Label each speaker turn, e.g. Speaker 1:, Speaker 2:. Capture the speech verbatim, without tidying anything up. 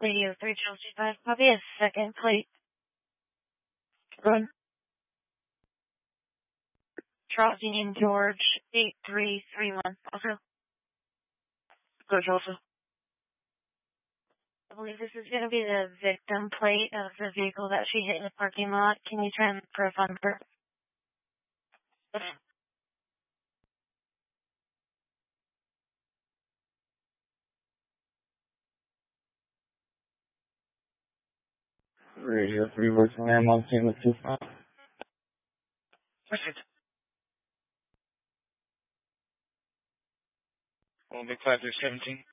Speaker 1: Radio three Chelsea five, copy a second plate. Run. Charleston George eight three three one. Also. Go Chelsea. I believe this is going to be the victim plate of the vehicle that she hit in the parking lot. Can you try and proof on her?
Speaker 2: Radio three working man, Montana two five.
Speaker 1: Perfect.
Speaker 2: One big five three seventeen.